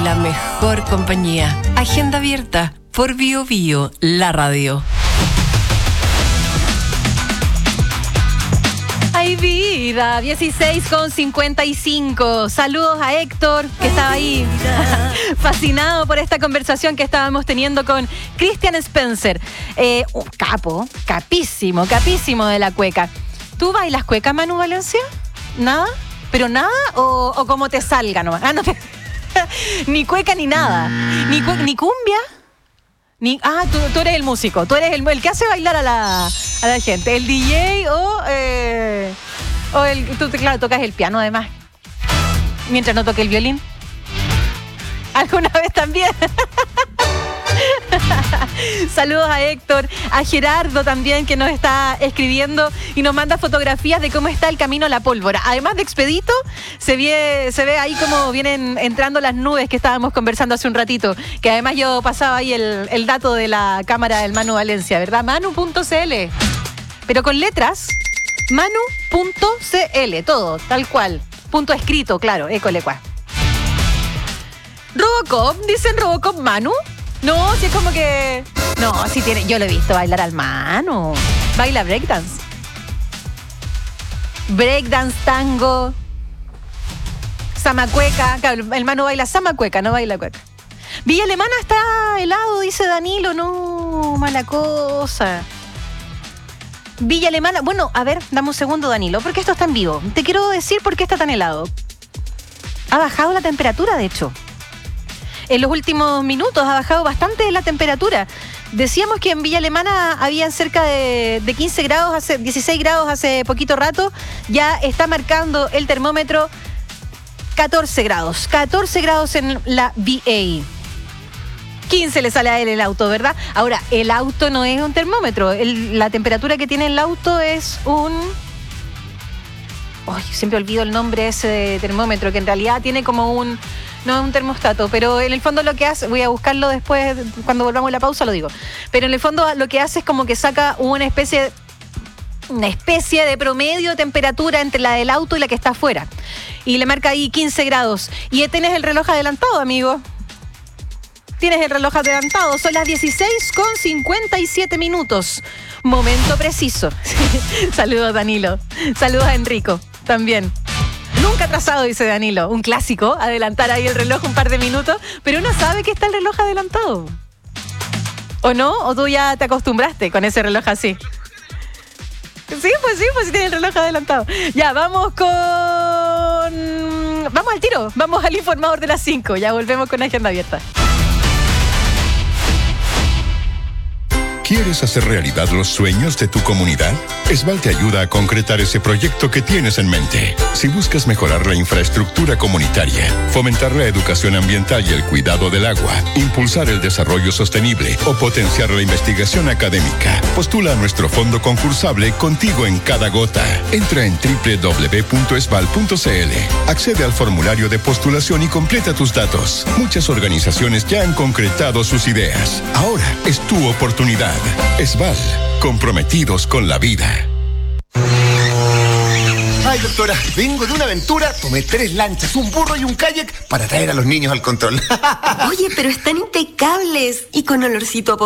la mejor compañía. Agenda abierta por Bio Bio, la radio. ¡Ay, vida! 16:55. Saludos a Héctor, que estaba ahí fascinado por esta conversación que estábamos teniendo con Christian Spencer. Un capísimo de la cueca. ¿Tú bailas cueca, Manu Valencia? ¿Nada? ¿Pero nada? ¿O como te salga nomás? No ni cueca ni nada. ¿Ni cumbia? Tú eres el músico. Tú eres el que hace bailar a la gente. El DJ tú, claro, tocas el piano además. Mientras no toque el violín. ¿Alguna vez también? Saludos a Héctor, a Gerardo también, que nos está escribiendo y nos manda fotografías de cómo está el camino a la pólvora. Además de Expedito, se ve ahí cómo vienen entrando las nubes que estábamos conversando hace un ratito, que además yo pasaba ahí el dato de la cámara del Manu Valencia, ¿verdad? Manu.cl, pero con letras, Manu.cl, todo, tal cual, punto escrito, claro, écolecua. Robocop, dicen Robocop Manu. No, si es como que... No, si tiene... Yo lo he visto bailar al Manu. Baila breakdance. Breakdance, tango, zamacueca. Claro, el Manu baila zamacueca, no baila cueca. Villa Alemana está helado, dice Danilo. No, mala cosa. Villa Alemana... Bueno, a ver, dame un segundo, Danilo, porque esto está en vivo. Te quiero decir por qué está tan helado. Ha bajado la temperatura, de hecho. En los últimos minutos ha bajado bastante la temperatura. Decíamos que en Villa Alemana habían cerca de 15 grados, 16 grados hace poquito rato. Ya está marcando el termómetro 14 grados. 14 grados en la VA. 15 le sale a él el auto, ¿verdad? Ahora, el auto no es un termómetro. La temperatura que tiene el auto es un... siempre olvido el nombre ese de termómetro, que en realidad tiene como un... No es un termostato, pero en el fondo lo que hace, voy a buscarlo después, cuando volvamos a la pausa lo digo, pero en el fondo lo que hace es como que saca una especie de promedio de temperatura entre la del auto y la que está afuera, y le marca ahí 15 grados, y tienes el reloj adelantado, amigo. Tienes el reloj adelantado, son las 16:57 minutos, momento preciso. Saludos, Danilo, saludos a Enrico, también. Nunca atrasado, dice Danilo. Un clásico, adelantar ahí el reloj un par de minutos, pero uno sabe que está el reloj adelantado. ¿O no? ¿O tú ya te acostumbraste con ese reloj así? Sí, pues tiene el reloj adelantado. Ya, vamos al tiro. Vamos al informador de las 5. Ya volvemos con Agenda Abierta. ¿Quieres hacer realidad los sueños de tu comunidad? Esval te ayuda a concretar ese proyecto que tienes en mente. Si buscas mejorar la infraestructura comunitaria, fomentar la educación ambiental y el cuidado del agua, impulsar el desarrollo sostenible o potenciar la investigación académica, postula a nuestro fondo concursable Contigo en Cada Gota. Entra en www.esval.cl, accede al formulario de postulación y completa tus datos. Muchas organizaciones ya han concretado sus ideas. Ahora es tu oportunidad. Esval, comprometidos con la vida. Ay, doctora, vengo de una aventura, tomé 3 lanchas, un burro y un kayak para traer a los niños al control. Oye, pero están impecables y con olorcito a